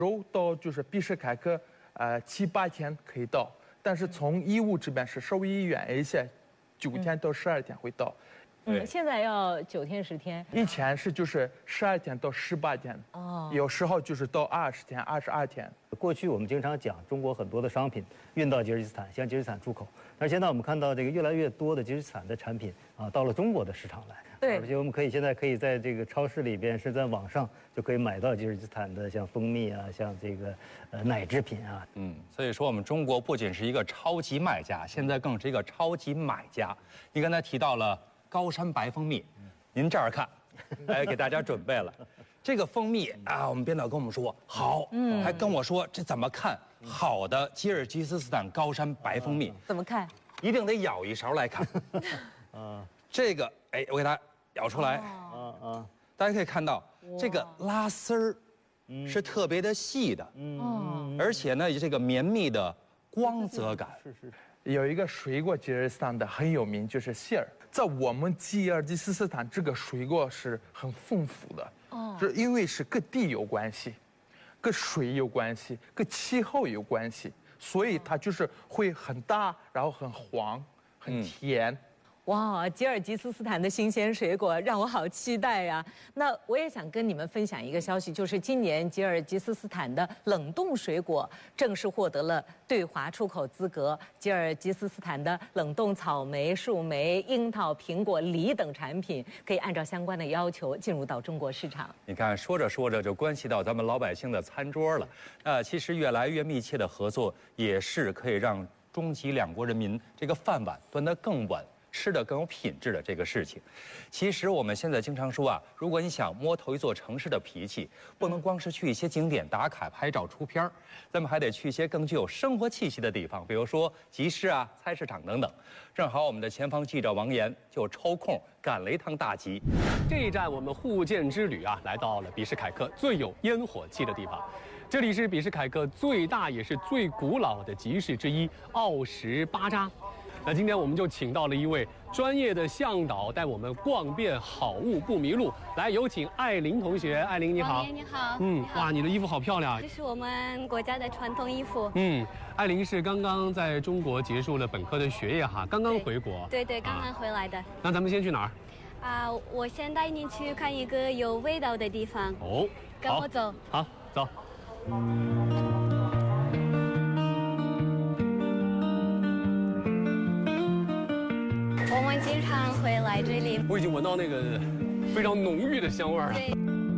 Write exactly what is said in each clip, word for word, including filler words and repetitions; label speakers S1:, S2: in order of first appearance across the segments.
S1: 州到就是比什凯克，呃七八天可以到，但是从义乌这边是稍微远一些，九天到十二天会到。
S2: 嗯，现在要九天十天。
S1: 以前是就是十二天到十八天，哦，有时候就是到二十天、二十二天。
S3: 过去我们经常讲中国很多的商品运到吉尔吉斯坦，向吉尔吉斯坦出口，但是现在我们看到这个越来越多的吉尔吉斯坦的产品啊，到了中国的市场来。
S2: 对，
S3: 而且我们可以现在可以在这个超市里边，是在网上就可以买到吉尔吉斯坦的像蜂蜜啊，像这个呃奶制品啊。
S4: 嗯，所以说我们中国不仅是一个超级卖家，现在更是一个超级买家。你刚才提到了高山白蜂蜜，您这儿看，哎，给大家准备了这个蜂蜜啊。我们编导跟我们说好，嗯，还跟我说这怎么看好的吉尔吉斯斯坦高山白蜂蜜？
S2: 怎么看？
S4: 一定得舀一勺来看。啊，这个哎，我给大家舀出来。啊啊，大家可以看到这个拉丝儿是特别的细的，嗯，而且呢，这个绵密的光泽感。
S3: 是是。
S1: 有一个水果吉尔吉斯坦的很有名，就是杏儿。在我们吉尔吉斯斯坦，这个水果是很丰富的，哦，是因为是跟地有关系，跟水有关系，跟气候有关系，所以它就是会很大，然后很黄，很甜。嗯，
S2: 哇，吉尔吉斯斯坦的新鲜水果让我好期待呀！那我也想跟你们分享一个消息，就是今年吉尔吉斯斯坦的冷冻水果正式获得了对华出口资格。吉尔吉斯斯坦的冷冻草莓、树莓、樱桃、苹果、梨等产品可以按照相关的要求进入到中国市场。
S4: 你看，说着说着就关系到咱们老百姓的餐桌了。呃，其实越来越密切的合作，也是可以让中吉两国人民这个饭碗端得更稳，吃的更有品质的这个事情。其实我们现在经常说啊，如果你想摸透一座城市的脾气，不能光是去一些景点打卡拍照出片儿，咱们还得去一些更具有生活气息的地方，比如说集市啊、菜市场等等。正好我们的前方记者王岩就抽空赶了一趟大集。
S5: 这一站我们互鉴之旅啊，来到了比什凯克最有烟火气的地方。这里是比什凯克最大也是最古老的集市之一——奥什巴扎。那今天我们就请到了一位专业的向导，带我们逛遍好物不迷路。来，有请艾琳同学。艾琳你好。
S6: 你好。
S5: 嗯，哇，你的衣服好漂亮。
S6: 这是我们国家的传统衣服。
S5: 嗯，艾琳是刚刚在中国结束了本科的学业哈，刚刚回国。
S6: 对对，刚刚回来的。
S5: 那咱们先去哪儿？
S6: 啊，我先带你去看一个有味道的地方。
S5: 哦，
S6: 跟我走。
S5: 好，走。
S6: 我们经常会来这里。
S5: 我已经闻到那个非常浓郁的香味儿了。
S6: 对。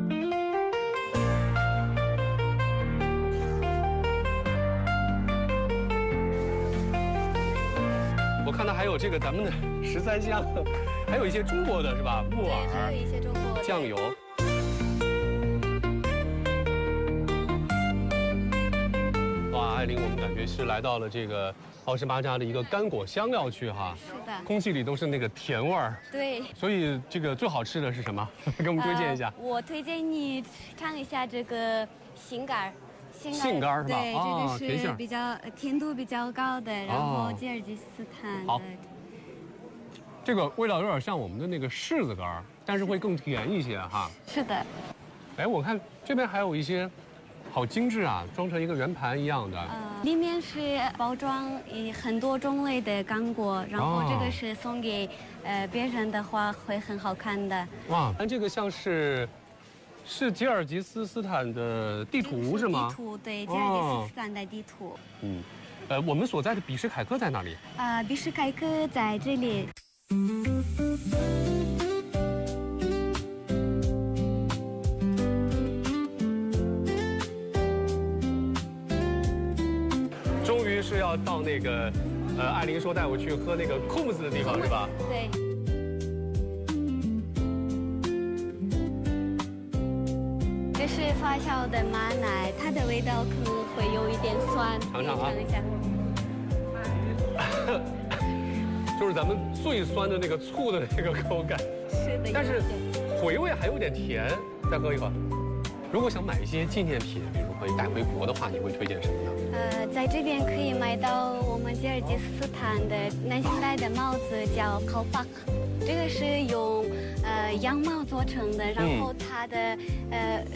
S5: 我看到还有这个咱们的十三香，还有一些中国的是吧？木耳，
S6: 还有一些中国的
S5: 酱油。哇，艾琳，我们感觉是来到了这个奥什巴扎的一个干果香料区哈。
S6: 是的。
S5: 空气里都是那个甜味儿。
S6: 对。
S5: 所以这个最好吃的是什么？给我们推荐一下。
S6: 呃、我推荐你尝一下这个杏干儿。
S5: 杏干儿是吧？
S6: 对，
S5: 哦、
S6: 这个是比较甜度比较高的，然后吉尔吉斯坦的。
S5: 好。这个味道有点像我们的那个柿子干儿，但是会更甜一些哈。
S6: 是的。
S5: 哎，我看这边还有一些。好精致啊，装成一个圆盘一样的。
S6: 呃，里面是包装以很多种类的干果，然后这个是送给、哦、呃别人的话会很好看的。
S5: 哇，但这个像是是吉尔吉斯斯坦的地图是吗？
S6: 地图对，吉尔吉斯斯坦的地图。哦、
S5: 嗯，呃，我们所在的比什凯克在哪里？
S6: 啊、呃，比什凯克在这里。
S5: 是要到那个，呃，艾琳说带我去喝那个库姆斯的地方是吧？
S6: 对。这是发酵的马奶，它的味道可能会有一点酸。
S5: 尝尝啊。
S6: 尝一下。
S5: 就是咱们最酸的那个醋的那个口感。
S6: 是的。
S5: 但是回味还有点甜，再喝一口。如果想买一些纪念品，比如可以带回国的话，你会推荐什么呢？
S6: 呃，在这边可以买到我们吉尔吉斯斯坦的男性戴的帽子，叫 kalpak， 这个是用呃羊毛做成的，然后它的、嗯、呃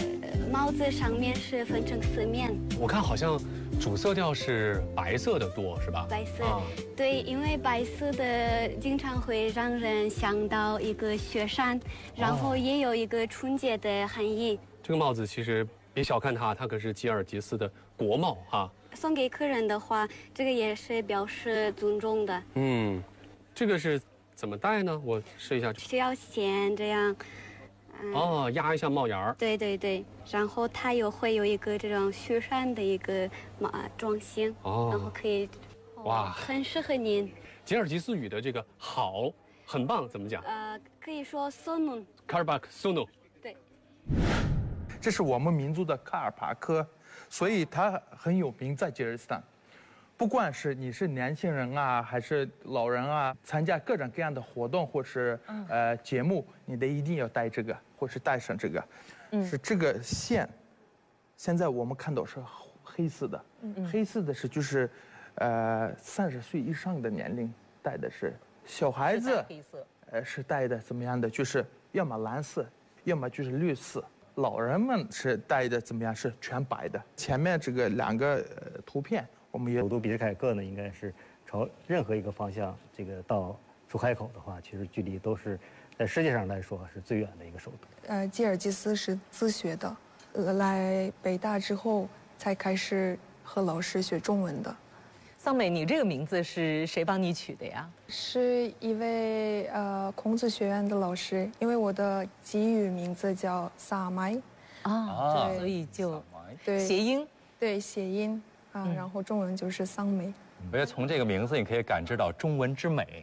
S6: 帽子上面是分成四面。
S5: 我看好像主色调是白色的多，是吧？
S6: 白色，
S5: 啊、
S6: 对，因为白色的经常会让人想到一个雪山，然后也有一个春节的含义。
S5: 这个帽子其实别小看它，它可是吉尔吉斯的国帽哈。
S6: 送给客人的话，这个也是表示尊重的。
S5: 嗯，这个是怎么戴呢？我试一下。
S6: 需要先这样。
S5: 嗯、哦，压一下帽檐儿。
S6: 对对对，然后它又会有一个这种雪山的一个嘛装型，哦，然后可以，哇，很适合您。
S5: 吉尔吉斯语的这个好，很棒，怎么讲？
S6: 呃，可以说 sonun。
S5: 卡尔巴克 sonu。
S6: 对。
S1: 这是我们民族的卡尔帕克，所以它很有名在吉尔吉斯坦。不管是你是年轻人啊，还是老人啊，参加各种各样的活动或是呃节目，你得一定要带这个，或是带上这个。嗯，是这个线，现在我们看到是黑色的，嗯、黑色的是就是，呃，三十岁以上的年龄戴的是，小孩子
S2: 黑色，
S1: 呃是戴的怎么样的？就是要么蓝色，要么就是绿色。老人们是戴的怎么样？是全白的。前面这个两个呃图片。我们也
S3: 首都比什凯克呢，应该是朝任何一个方向，这个到出海口的话，其实距离都是在世界上来说是最远的一个首都。
S7: 呃，吉尔吉斯是自学的，呃，来北大之后才开始和老师学中文的。
S2: 桑美，你这个名字是谁帮你取的呀？
S7: 是一位呃孔子学院的老师，因为我的吉语名字叫萨麦，
S2: 啊，所以就
S7: 对
S2: 谐音，
S7: 对谐音。啊，然后中文就是桑梅。
S4: 我觉得从这个名字你可以感知到中文之美。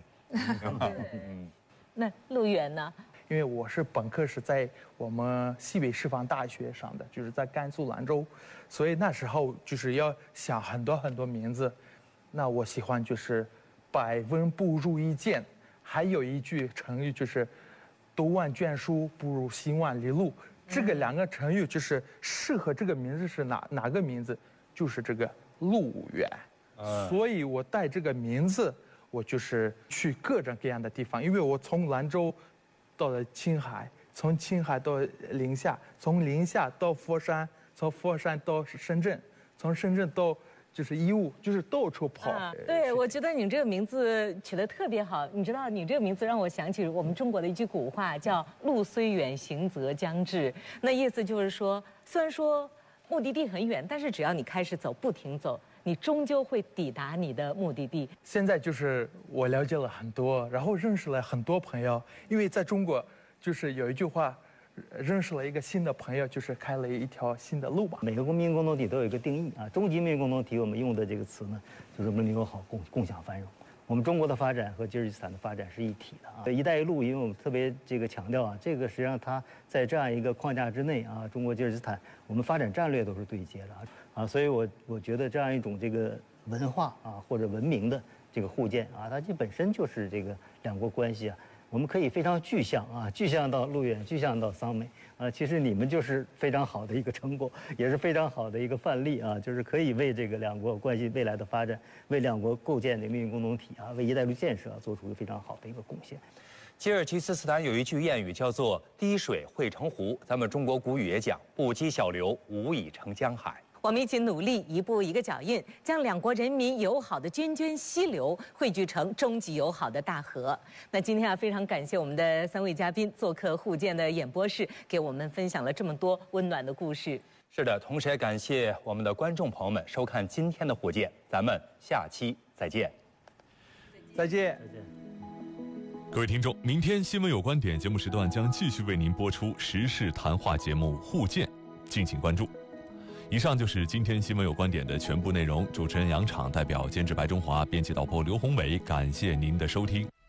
S2: 那陆远呢？
S1: 因为我是本科是在我们西北师范大学上的，就是在甘肃兰州，所以那时候就是要想很多很多名字。那我喜欢就是百闻不如一见，还有一句成语就是读万卷书不如行万里路。这个两个成语就是适合这个名字是哪哪个名字？就是这个路远，嗯、所以我带这个名字，我就是去各种各样的地方。因为我从兰州到了青海，从青海到临夏，从临夏到佛山，从佛山到深圳，从深圳到就是义乌，就是到处跑。啊、
S2: 对，我觉得你这个名字取得特别好。你知道，你这个名字让我想起我们中国的一句古话，叫“路虽远，行则将至”。那意思就是说，虽然说目的地很远，但是只要你开始走，不停走，你终究会抵达你的目的地。
S1: 现在就是我了解了很多，然后认识了很多朋友。因为在中国，就是有一句话，认识了一个新的朋友，就是开了一条新的路吧。
S3: 每个公民共同体都有一个定义啊，终极命运共同体我们用的这个词呢，就是文明友好共共享繁荣。我们中国的发展和吉尔吉斯坦的发展是一体的啊。“一带一路”，因为我们特别这个强调啊，这个实际上它在这样一个框架之内啊，中国吉尔吉斯坦我们发展战略都是对接的啊啊，所以我我觉得这样一种这个文化啊或者文明的这个互鉴啊，它这本身就是这个两国关系啊，我们可以非常具象啊，具象到陆远，具象到桑美啊，其实你们就是非常好的一个成果，也是非常好的一个范例啊，就是可以为这个两国关系未来的发展，为两国构建这个命运共同体啊，为“一带一路”建设、啊、做出一个非常好的一个贡献。
S4: 吉尔吉斯斯坦有一句谚语叫做“滴水汇成湖”，咱们中国古语也讲“不积小流，无以成江海”。
S2: 我们一起努力，一步一个脚印，将两国人民友好的涓涓溪流汇聚成终极友好的大河。那今天啊，非常感谢我们的三位嘉宾做客互鉴的演播室，给我们分享了这么多温暖的故事。
S4: 是的，同时也感谢我们的观众朋友们收看今天的互鉴，咱们下期再见。
S1: 再见。
S3: 再见。
S8: 各位听众，明天新闻有观点节目时段将继续为您播出时事谈话节目《互鉴》，敬请关注。以上就是今天新闻有观点的全部内容。主持人杨昶代表监制白中华、编辑导播刘宏伟，感谢您的收听。